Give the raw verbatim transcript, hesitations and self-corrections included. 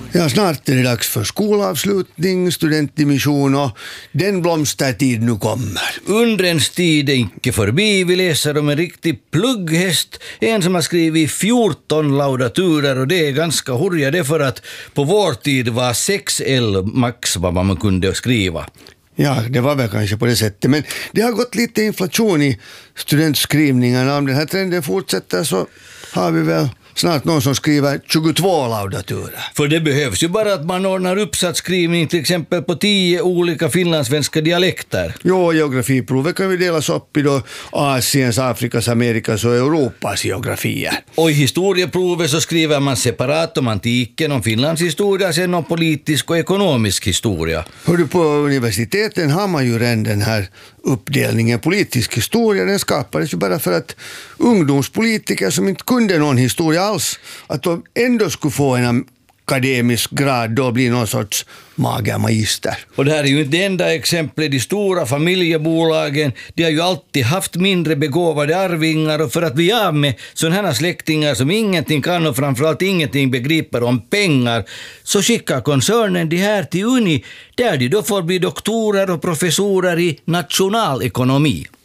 Ja, snart är det dags för skolavslutning, studentdimission och den blomstertid nu kommer. Undrens tid är inte förbi. Vi läser om en riktig plugghäst. En som har skrivit fjorton laudaturer, och det är ganska hurja det, för att på vår tid var sex L max vad man kunde skriva. Ja, det var väl kanske på det sättet. Men det har gått lite inflation i studentskrivningarna. Om den här trenden fortsätter så har vi väl snart någon som skriver tjugotvå laudaturer. För det behövs ju bara att man ordnar uppsatsskrivning till exempel på tio olika finlandssvenska dialekter. Jo, geografiprovet kan vi delas upp i då Asiens, Afrikas, Amerikas och Europas geografier. Och i historieprovet så skriver man separat om antiken, om Finlands historia, sen om politisk och ekonomisk historia. Hör du, på universiteten har man ju redan den här uppdelningen politisk historia. Den skapades ju bara för att ungdomspolitiker som inte kunde någon historia alls, att de ändå skulle få en akademisk grad, då blir någon sorts mager magister. Och det här är ju inte det enda exemplet. De stora familjebolagen, de har ju alltid haft mindre begåvade arvingar, och för att bli av med sådana här släktingar som ingenting kan och framförallt ingenting begriper om pengar, så skickar koncernen de här till Uni, där de då får bli doktorer och professorer i nationalekonomi.